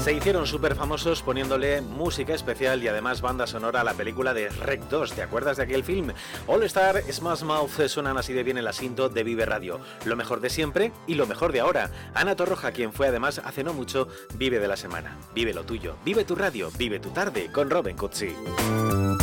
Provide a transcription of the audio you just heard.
Se hicieron súper famosos poniéndole música especial y además banda sonora a la película de Rec 2. ¿Te acuerdas de aquel film? All Star, Smash Mouth suenan así de bien en la cinta de Vive Radio. Lo mejor de siempre y lo mejor de ahora. Ana Torroja, quien fue además hace no mucho Vive de la Semana. Vive lo tuyo, vive tu radio, vive tu tarde con Robin Cutsi.